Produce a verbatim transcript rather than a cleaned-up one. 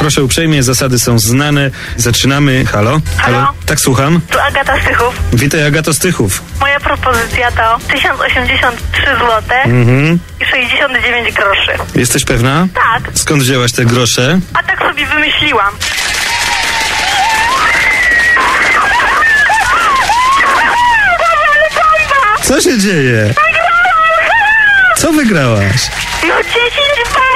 Proszę uprzejmie, zasady są znane. Zaczynamy. Halo? Halo? Tak, słucham. Tu Agata Stychów. Witaj, Agato Stychów. Moja propozycja to tysiąc osiemdziesiąt trzy złote Mhm. i sześćdziesiąt dziewięć groszy. Jesteś pewna? Tak, Skąd wzięłaś te grosze? a tak sobie wymyśliłam. Co się dzieje? Co wygrałaś? No dziesięć